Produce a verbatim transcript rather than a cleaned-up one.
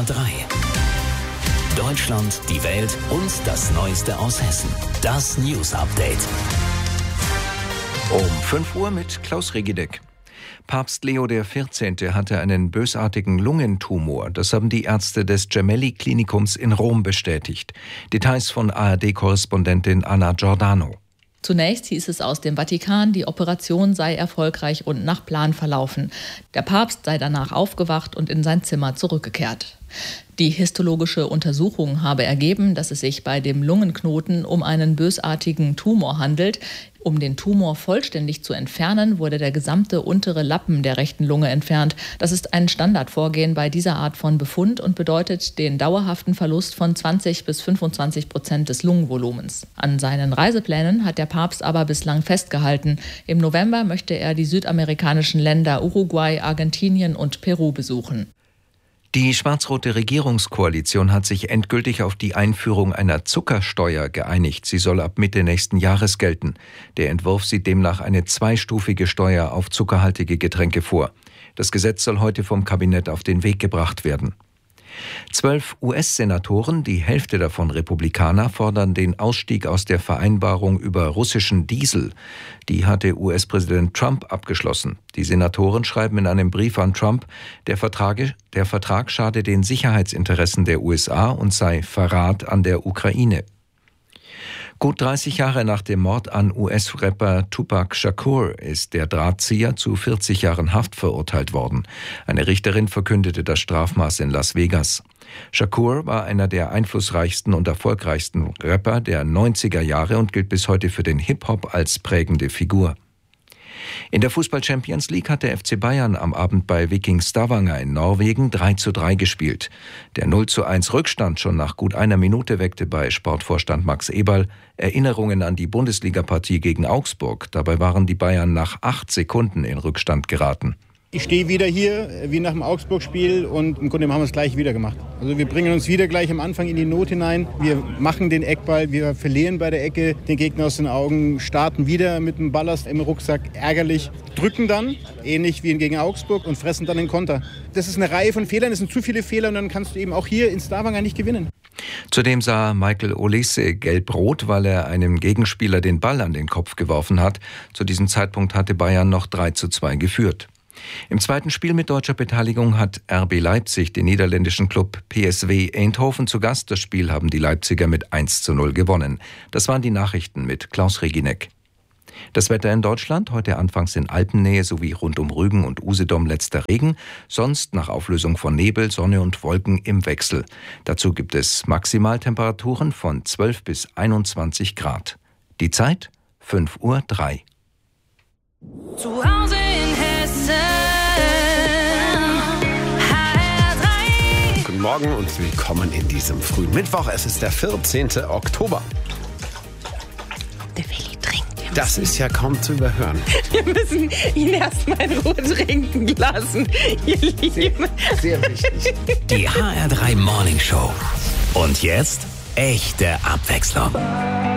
drei. Deutschland, die Welt und das Neueste aus Hessen. Das News Update. Um fünf Uhr mit Klaus Regideck. Papst Leo der vierzehnte hatte einen bösartigen Lungentumor. Das haben die Ärzte des Gemelli-Klinikums in Rom bestätigt. Details von A R D-Korrespondentin Anna Giordano. Zunächst hieß es aus dem Vatikan, die Operation sei erfolgreich und nach Plan verlaufen. Der Papst sei danach aufgewacht und in sein Zimmer zurückgekehrt. Die histologische Untersuchung habe ergeben, dass es sich bei dem Lungenknoten um einen bösartigen Tumor handelt. Um den Tumor vollständig zu entfernen, wurde der gesamte untere Lappen der rechten Lunge entfernt. Das ist ein Standardvorgehen bei dieser Art von Befund und bedeutet den dauerhaften Verlust von zwanzig bis fünfundzwanzig Prozent des Lungenvolumens. An seinen Reiseplänen hat der Papst aber bislang festgehalten. Im November möchte er die südamerikanischen Länder Uruguay, Argentinien und Peru besuchen. Die schwarz-rote Regierungskoalition hat sich endgültig auf die Einführung einer Zuckersteuer geeinigt. Sie soll ab Mitte nächsten Jahres gelten. Der Entwurf sieht demnach eine zweistufige Steuer auf zuckerhaltige Getränke vor. Das Gesetz soll heute vom Kabinett auf den Weg gebracht werden. Zwölf U S-Senatoren, die Hälfte davon Republikaner, fordern den Ausstieg aus der Vereinbarung über russischen Diesel. Die hatte U S-Präsident Trump abgeschlossen. Die Senatoren schreiben in einem Brief an Trump, der Vertrag, der Vertrag schade den Sicherheitsinteressen der U S A und sei Verrat an der Ukraine. Gut dreißig Jahre nach dem Mord an U S-Rapper Tupac Shakur ist der Drahtzieher zu vierzig Jahren Haft verurteilt worden. Eine Richterin verkündete das Strafmaß in Las Vegas. Shakur war einer der einflussreichsten und erfolgreichsten Rapper der neunziger Jahre und gilt bis heute für den Hip-Hop als prägende Figur. In der Fußball-Champions League hat der F C Bayern am Abend bei Viking Stavanger in Norwegen drei zu drei gespielt. Der null zu eins Rückstand schon nach gut einer Minute weckte bei Sportvorstand Max Eberl Erinnerungen an die Bundesliga-Partie gegen Augsburg. Dabei waren die Bayern nach acht Sekunden in Rückstand geraten. Ich stehe wieder hier, wie nach dem Augsburg-Spiel, und im Grunde haben wir es gleich wieder gemacht. Also wir bringen uns wieder gleich am Anfang in die Not hinein. Wir machen den Eckball, wir verlieren bei der Ecke den Gegner aus den Augen, starten wieder mit dem Ballast im Rucksack, ärgerlich, drücken dann, ähnlich wie gegen Augsburg, und fressen dann den Konter. Das ist eine Reihe von Fehlern, das sind zu viele Fehler, und dann kannst du eben auch hier in Stavanger nicht gewinnen. Zudem sah Michael Olise gelb-rot, weil er einem Gegenspieler den Ball an den Kopf geworfen hat. Zu diesem Zeitpunkt hatte Bayern noch drei zu zwei geführt. Im zweiten Spiel mit deutscher Beteiligung hat R B Leipzig den niederländischen Club P S V Eindhoven zu Gast. Das Spiel haben die Leipziger mit eins zu null gewonnen. Das waren die Nachrichten mit Klaus Regineck. Das Wetter in Deutschland, heute anfangs in Alpennähe sowie rund um Rügen und Usedom letzter Regen, sonst nach Auflösung von Nebel, Sonne und Wolken im Wechsel. Dazu gibt es Maximaltemperaturen von zwölf bis einundzwanzig Grad. Die Zeit fünf Uhr drei. Zu Hause in Hessen, H R drei. Guten Morgen und willkommen in diesem frühen Mittwoch. Es ist der vierzehnte Oktober. Der Willi trinkt. Das ist ja kaum zu überhören. Wir müssen ihn erstmal in Ruhe trinken lassen, ihr Lieben. Sehr, sehr wichtig. Die H R drei Morning Show. Und jetzt echte Abwechslung.